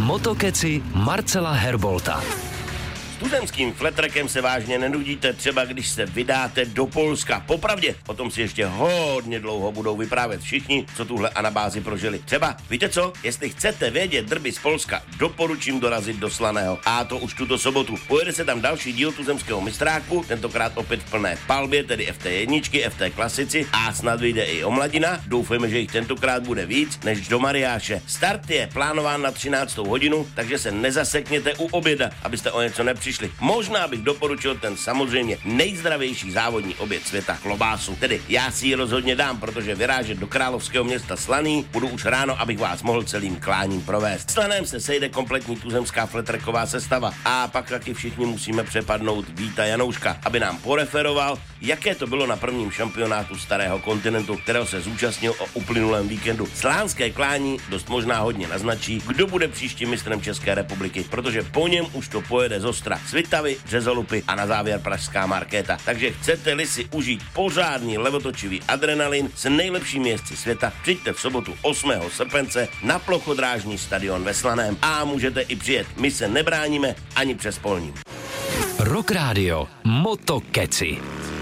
Motokeci Marcela Herbolta. S tuzemským flattrackem se vážně nenudíte, třeba když se vydáte do Polska. Popravdě, o tom si ještě hodně dlouho budou vyprávět všichni, co tuhle anabázi prožili. Třeba, víte co, jestli chcete vědět drby z Polska, doporučím dorazit do Slaného. A to už tuto sobotu. Pojede se tam další díl tuzemského mistráku, tentokrát opět v plné palbě, tedy FT1, FT klasici a snad vyjde i omladina. Doufujeme, že jich tentokrát bude víc než do Mariáše. Start je plánován na 13. hodinu, takže se nezasekněte u oběda, abyste o něco nepřišli. Možná bych doporučil ten samozřejmě nejzdravější závodní oběd světa, klobásu. Tedy já si ji rozhodně dám, protože vyrážet do královského města Slaný budu už ráno, abych vás mohl celým kláním provést. V Slaném se sejde kompletní tuzemská flattracková sestava a pak taky všichni musíme přepadnout Víta Janouška, aby nám poreferoval, jaké to bylo na prvním šampionátu Starého kontinentu, kterého se zúčastnil o uplynulém víkendu. Slánské klání dost možná hodně naznačí, kdo bude příštím mistrem České republiky, protože po něm už to pojede z ostra. Svitavy, Březolupy a na závěr pražská markéta. Takže chcete-li si užít pořádný levotočivý adrenalin s nejlepšími jezdci světa, přijďte v sobotu 8. srpence na plochodrážní stadion ve Slaném a můžete i přijet. My se nebráníme ani přes polním. Rock Radio Motokeci.